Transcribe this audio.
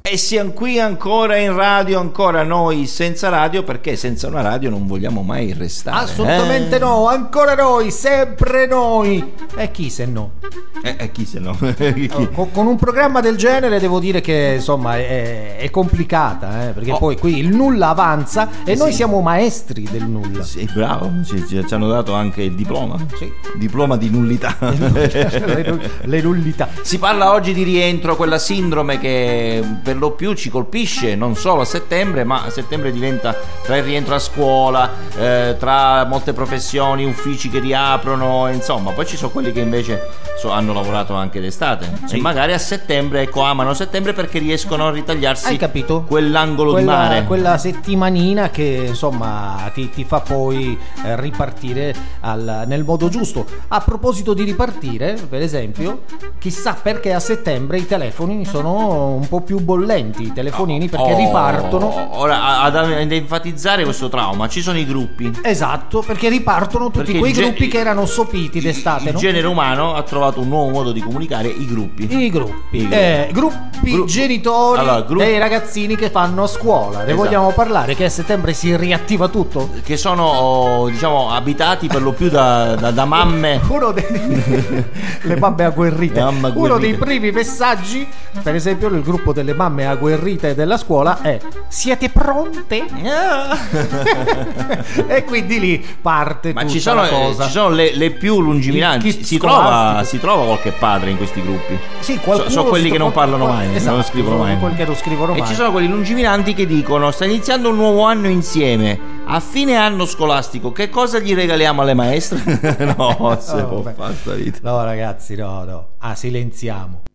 E siamo qui ancora in radio, ancora noi senza radio, perché senza una radio non vogliamo mai restare. Assolutamente no, ancora noi, sempre noi. E chi se no? Chi se no? Con un programma del genere devo dire che insomma è complicata, perché poi qui il nulla avanza e noi siamo maestri del nulla. Sì, bravo, ci hanno dato anche il diploma. Sì. Diploma di nullità. Le nullità. Si parla oggi di rientro, quella sindrome che per lo più ci colpisce non solo a settembre, ma a settembre diventa tra il rientro a scuola, tra molte professioni, uffici che riaprono, insomma. Poi ci sono quelli che invece hanno lavorato anche d'estate, sì, e magari a settembre, amano settembre perché riescono a ritagliarsi, hai capito? Quell'angolo di mare, quella settimanina che insomma ti fa poi ripartire nel modo giusto. A proposito di ripartire, per esempio, chissà perché a settembre i telefoni sono un po' più bollenti, i telefonini, perché ripartono. Ora, ad enfatizzare questo trauma ci sono i gruppi. Esatto, perché ripartono tutti quei gruppi che erano sopiti d'estate. Il genere umano ha trovato un nuovo modo di comunicare: i gruppi. Gruppi genitori, e i ragazzini che fanno a scuola. Ne vogliamo parlare? Che a settembre si riattiva tutto? Che sono, diciamo, abitati per lo più da mamme. Le mamme agguerrite. Uno dei primi messaggi, per esempio, nel gruppo delle mamme agguerrite della scuola è: siete pronte? E quindi lì parte tutta la cosa. Ci sono le più lungimiranti. Si trova qualche padre in questi gruppi. Sì, qualcuno. Sono quelli che non parlano mai, esatto, non scrivono mai. Quelli che non scrivono mai. E ci sono quelli lungimiranti che dicono: sta iniziando un nuovo anno insieme. A fine anno scolastico, che cosa gli regaliamo alle maestre? No, se può fare sta vita. No, ragazzi, no. Silenziamo.